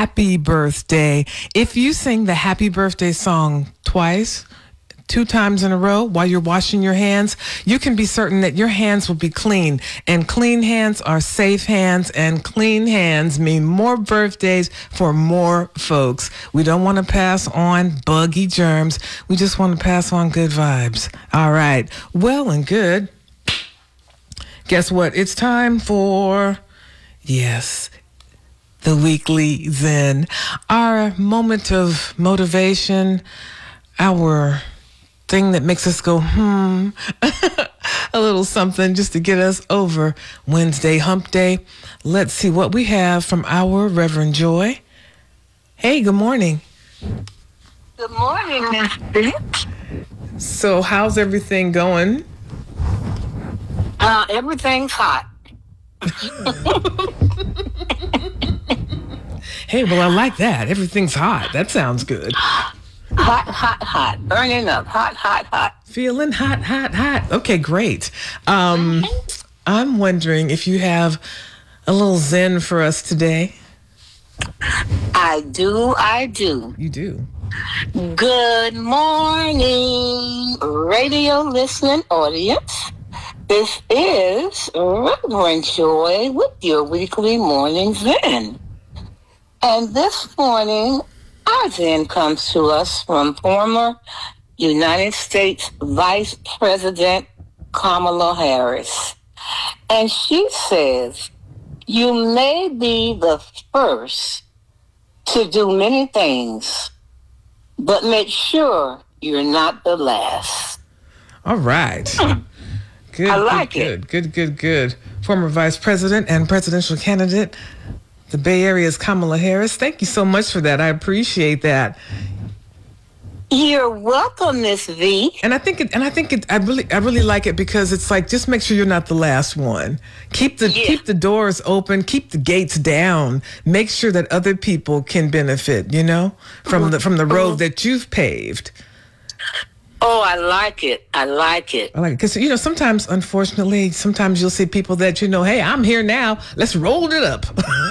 happy birthday. If you sing the happy birthday song twice, 2 times in a row while you're washing your hands, you can be certain that your hands will be clean. And clean hands are safe hands, and clean hands mean more birthdays for more folks. We don't want to pass on buggy germs. We just want to pass on good vibes. All right. Well and good. Guess what? It's time for, yes, the weekly Zen. Our moment of motivation, our thing that makes us go, a little something just to get us over Wednesday hump day. Let's see what we have from our Reverend Joy. Hey, good morning. Good morning, Miss B. So how's everything going? Everything's hot. Hey, well, I like that. Everything's hot. That sounds good. Hot. Burning up. Hot. Feeling hot. Okay, great. I'm wondering if you have a little Zen for us today. I do. You do. Good morning, radio listening audience. This is Reverend Joy with your weekly morning Zen. And this morning, our Zen comes to us from former United States Vice President Kamala Harris. And she says, you may be the first to do many things, but make sure you're not the last. All right. Good. I like it. Good. Former Vice President and presidential candidate, the Bay Area's Kamala Harris. Thank you so much for that. I appreciate that. You're welcome, Miss V. I really like it because it's like, just make sure you're not the last one. Keep the doors open, keep the gates down. Make sure that other people can benefit, from the road that you've paved. Oh, I like it. I like it because, sometimes, unfortunately, you'll see people that, hey, I'm here now. Let's roll it up.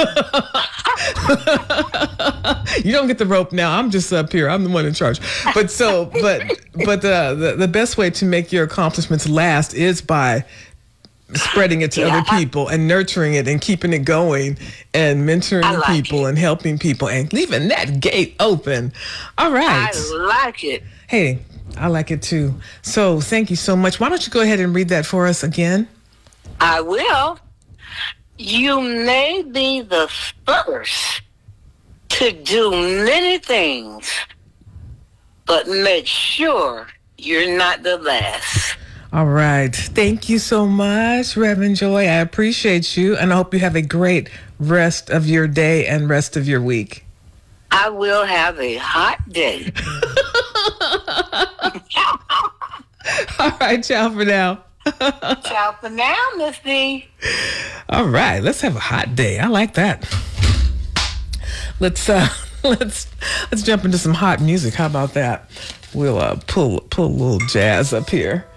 You don't get the rope now. I'm just up here. I'm the one in charge. But the best way to make your accomplishments last is by spreading it to other people and nurturing it and keeping it going and mentoring people and helping people and leaving that gate open. All right. I like it. Hey, I like it too. So thank you so much. Why don't you go ahead and read that for us again? I will. You may be the first to do many things, but make sure you're not the last. All right. Thank you so much, Reverend Joy. I appreciate you, and I hope you have a great rest of your day and rest of your week. I will have a hot day. All right, ciao for now. Ciao for now, Miss V. All right, let's have a hot day. I like that. Let's jump into some hot music. How about that? We'll pull a little jazz up here.